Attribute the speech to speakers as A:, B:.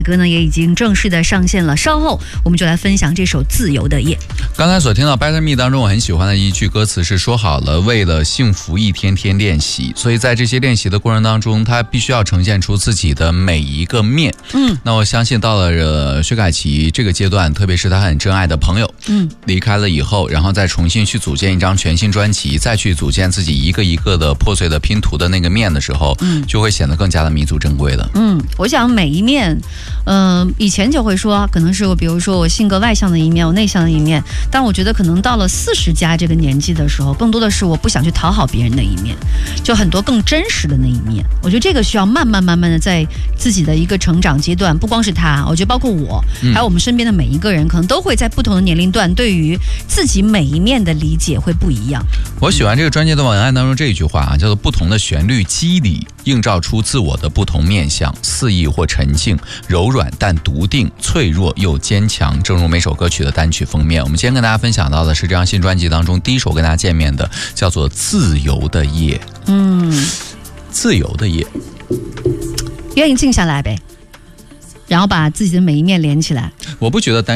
A: 歌呢也已经正式的上线了，稍后我们就来分享这首《自由的夜》。
B: 刚才所听到 Better Me 当中我很喜欢的一句歌词是说好了为了幸福一天天练习，所以在这些练习的过程当中他必须要呈现出自己的每一个面。那我相信到了薛凯琪这个阶段，特别是他很珍爱的朋友离开了以后，然后再重新去组建一张全新专辑，再去组建自己一个一个的破碎的拼图的那个面的时候，就会显得更加的弥足珍贵了。
A: 我想每一面以前就会说可能是我比如说我性格外向的一面，我内向的一面，但我觉得可能到了40加这个年纪的时候，更多的是我不想去讨好别人的一面，就很多更真实的那一面。我觉得这个需要慢慢的在自己的一个成长阶段，不光是他，我觉得包括我还有我们身边的每一个人，可能都会在不同的年龄段对于自己每一面的理解会不一样。
B: 我喜欢这个专辑的文案当中这一句话啊，叫做不同的旋律肌理映照出自我的不同面相，肆意或沉静，柔软但笃定，脆弱又坚强。正如每首歌曲的单曲封面，我们今天跟大家分享到的是这张新专辑当中第一首跟大家见面的，叫做《自由的夜》。自由的夜，
A: 愿意静下来呗，然后把自己的每一面连起来。
B: 我不觉得单